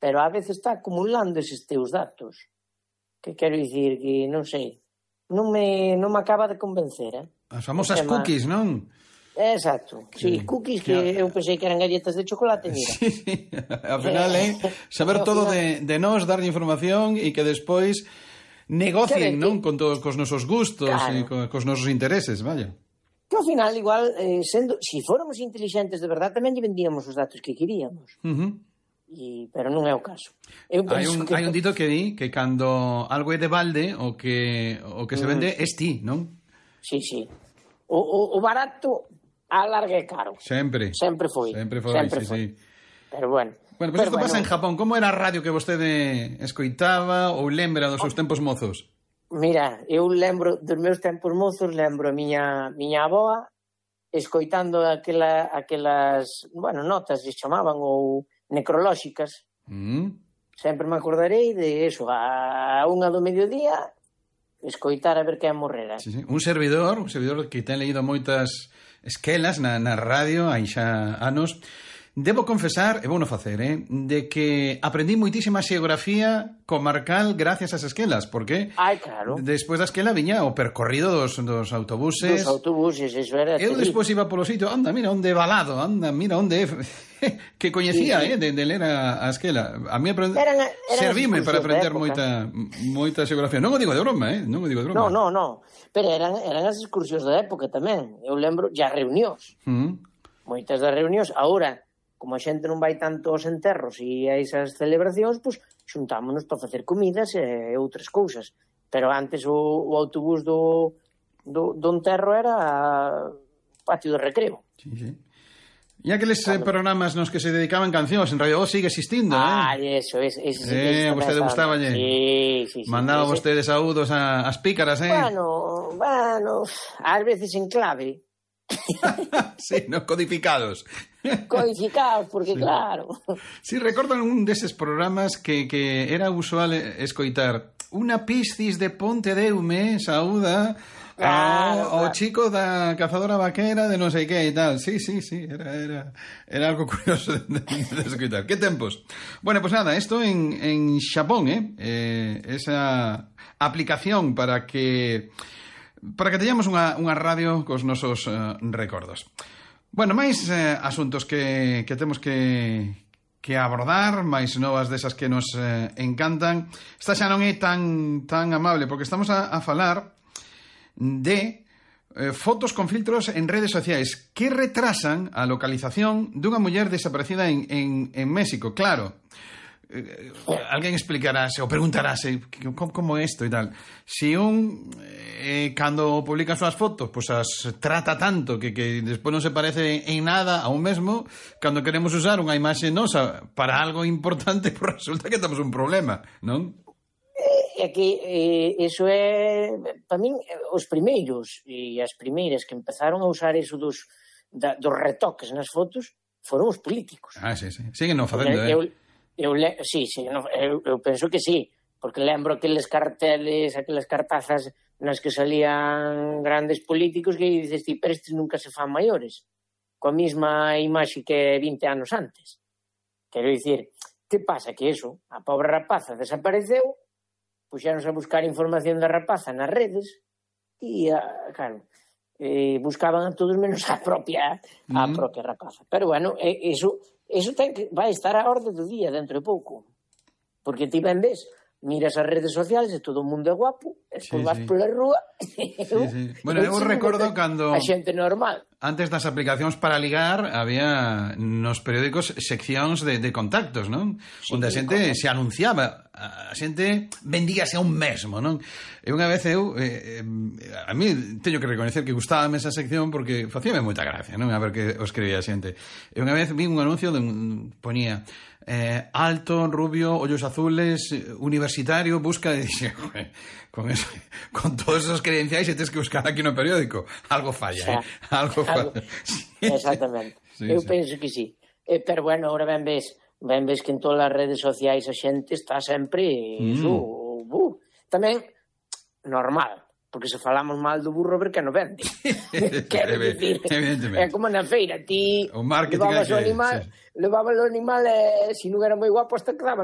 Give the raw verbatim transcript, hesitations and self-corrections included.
pero a veces está acumulando eses teus datos. Que quero dicir que, non sei, non me, non me acaba de convencer, eh? As famosas tema... cookies, non? Exacto, que, sí, cookies que, que eu pensei que eran galletas de chocolate, mira. Sí, sí, ao final, eh, saber todo de, de nós, darlle información e que despois negocien, non? Con todos cos nosos gustos e claro. cos nosos intereses, vaya. Que ao final, igual, eh, sendo, si fóramos inteligentes de verdad, tamén lle vendíamos os datos que queríamos. Uh-huh. E, pero non é o caso. Eu hai, un, que... hai un dito que di que cando algo é de balde, o que, o que se vende mm. es ti, non? Sí, sí. O, o, o barato... a larga é caro. Sempre. Sempre foi. Sempre foi, Sempre sí, foi. sí. Pero bueno. Bueno, pois pues isto bueno. Pasa en Japón. Como era a radio que vostede escoitaba ou lembra dos seus tempos mozos? Mira, eu lembro dos meus tempos mozos, lembro a miña, miña avoa escoitando aquela, aquelas, bueno, notas se chamaban ou necrolóxicas. Mm. Sempre me acordarei de eso, a unha do mediodía escoitar a ver quen morrera. Sí, sí. Un servidor, un servidor que ten leído moitas esquelas na, na radio, hai xa anos. Debo confesar, e vou non facer, eh, de que aprendí moitísima xeografía comarcal gracias ás esquelas, porque Ai, claro. despois da esquela viña o percorrido dos, dos autobuses. Dos autobuses, eso era. Eu despois iba polo sitio, anda, mira onde Balado, anda, mira onde é. Que coñecía, sí, sí. eh, de, de ler a, a esquela. A mí aprend... eran, eran servime para aprender moita, moita xeografía. Non o digo de broma, eh, non o digo de broma. No, no, no. Pero eran, eran as excursións da época tamén. Eu lembro, ya reunións. Uh-huh. Moitas das reunións. Agora, como a xente non vai tanto aos enterros e a esas celebracións, pois xuntámonos para facer comidas e outras cousas. Pero antes o, o autobús do, do, do enterro era o patio de recreo. Sí, sí. E aqueles claro. programas nos que se dedicaban cancións en Radio Voz sigue existindo, eh? Ah, eso, eso. eso eh, a vostede gustaballe. Sí, sí, sí. Mandaba sí, vostede sí. saúdos a, as pícaras, eh? Bueno, bueno, ás veces en clave. Sí, no codificados. Codificados, porque sí. claro. Sí, recordan un deses programas que, que era usual escoitar unha piscis de Pontedeume, saúda claro, ao, ao chico da cazadora vaquera de non sei que e tal. Sí, sí, sí, era, era, era algo curioso de, de escoitar. Que tempos? Bueno, pues nada, esto en, en Xapón, eh? eh esa aplicación para que para que teñamos unha, unha radio cos nosos uh, recordos. Bueno, máis eh, asuntos que, que temos que, que abordar, máis novas desas que nos eh, encantan. Esta xa non é tan, tan amable, porque estamos a, a falar de eh, fotos con filtros en redes sociais que retrasan a localización dunha muller desaparecida en, en, en México. Claro, eh, alguén explicarase ou preguntarase como, como isto e tal. Si un eh, cando publica as súas fotos pois as trata tanto que, que despois non se parece en nada a un mesmo, cando queremos usar unha imaxe nosa para algo importante, pois resulta que temos un problema, non? É que eh, eso é, para min, os primeiros e as primeiras que empezaron a usar eso dos, da, dos retoques nas fotos foron os políticos. Ah, sí, sí. Siguen non facendo, eh? Eu, eu, le, sí, sí, no, eu, eu penso que sí, porque lembro aqueles carteles, aquelas cartazas nas que salían grandes políticos que dices ti, pero estes nunca se fan maiores, coa mesma imaxe que vinte anos antes. Quero dicir, que pasa? Que eso, a pobre rapaza desapareceu, puxeronse a buscar información da rapaza nas redes e, a, claro, eh, buscaban a todos menos a propia a mm. propia rapaza. Pero, bueno, eh, eso, eso ten que, vai estar a orde do día dentro de pouco. Porque ti ben ves, miras as redes sociais e todo o mundo é guapo, e despois sí, vas sí. pola rúa sí, sí. Bueno, eu recordo cando a xente normal. Antes das aplicacións para ligar había nos periódicos seccións de, de contactos, non? Sí, onde a xente correcto. Se anunciaba, a xente vendíase a un mesmo, non? E unha vez eu eh, a mí teño que recoñecer que gustábame esa sección porque facíame moita gracia, non? A ver que o escribía a xente. E unha vez vi un anuncio de un, ponía eh, alto, rubio, ollos azules, universitario, busca e dixe, con eso, con todos esos credenciais e tens que buscar aquí no periódico. Algo falla, xa, eh? Algo falla. Algo... Sí, exactamente. Sí, eu sí. penso que sí. Eh, pero bueno, ahora ben ves, ben ves que en todas as redes sociais a xente está sempre mm. eso, uh, tamén normal, porque se falamos mal do burro ver que non vende. Quero dicir, é como na feira, ti levabas o animal, sí. levabas o animal e se non era moi guapo hasta quedaba